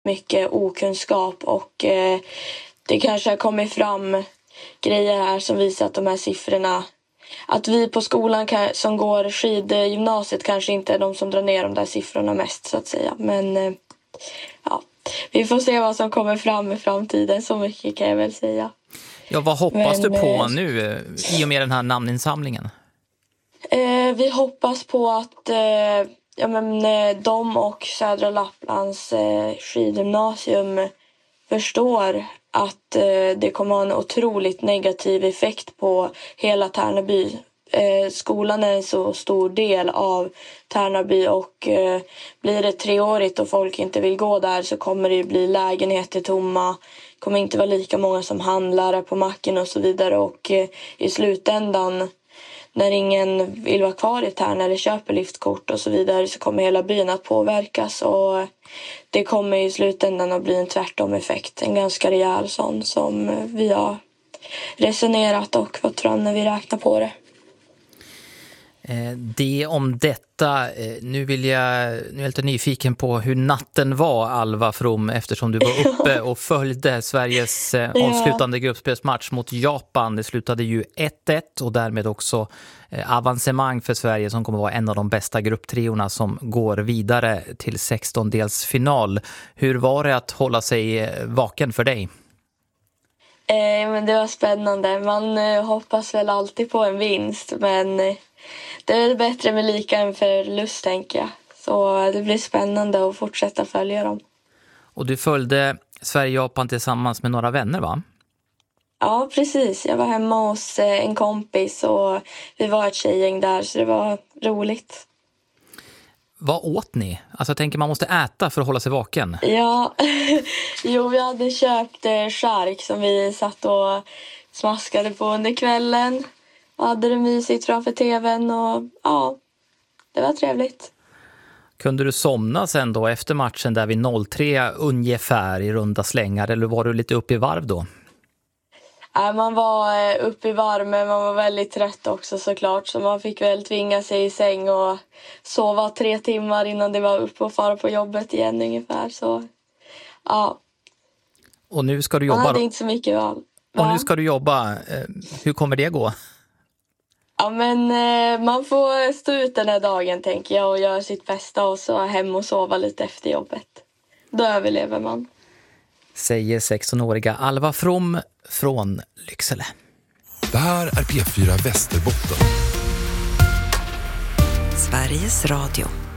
mycket okunskap och det kanske har kommit fram grejer här som visar att de här siffrorna, att vi på skolan som går skidgymnasiet kanske inte är de som drar ner de där siffrorna mest så att säga. Men ja, vi får se vad som kommer fram i framtiden, så mycket kan jag väl säga. Ja, vad hoppas du på nu i och med den här namninsamlingen? Vi hoppas på att de och Södra Lapplands skidgymnasium förstår att det kommer ha en otroligt negativ effekt på hela Tärnaby. Skolan är en så stor del av Tärnaby och blir det 3-årigt och folk inte vill gå där så kommer det bli lägenheter tomma. Kommer inte vara lika många som handlar på macken och så vidare och i slutändan när ingen vill vara kvar i Tärna eller köper liftkort och så vidare så kommer hela byn att påverkas och det kommer i slutändan att bli en tvärtom effekt. En ganska rejäl sån som vi har resonerat och fått fram när vi räknar på det. Det om detta. Nu är jag lite nyfiken på hur natten var, Alva From, eftersom du var uppe och följde Sveriges avslutande gruppspelsmatch mot Japan. Det slutade ju 1-1 och därmed också avancemang för Sverige som kommer vara en av de bästa grupptriorna som går vidare till 16-delsfinal. Hur var det att hålla sig vaken för dig? Men det var spännande. Man hoppas väl alltid på en vinst, men det är bättre med lika än förlust, tänker jag. Så det blir spännande att fortsätta följa dem. Och du följde Sverige-Japan tillsammans med några vänner, va? Ja, precis. Jag var hemma hos en kompis och vi var ett tjejgäng där, så det var roligt. Vad åt ni? Alltså jag tänker man måste äta för att hålla sig vaken. Ja, jo, vi hade köpt chark som vi satt och smaskade på under kvällen. Och hade det mysigt framför tvn och ja, det var trevligt. Kunde du somna sen då efter matchen där vid 03 ungefär i runda slängar eller var du lite upp i varv då? Man var uppe i varv men man var väldigt trött också såklart. Så man fick väl tvinga sig i säng och sova 3 timmar innan det var upp och fara på jobbet igen ungefär. Så ja. Och nu ska du jobba. Man hade inte så mycket val. Och nu ska du jobba. Hur kommer det gå? Ja, men man får stå ut den här dagen, tänker jag, och göra sitt bästa och så hem och sova lite efter jobbet. Då överlever man. Säger 16-åriga Alva From från Lycksele. Det här är P4 Västerbotten. Sveriges Radio.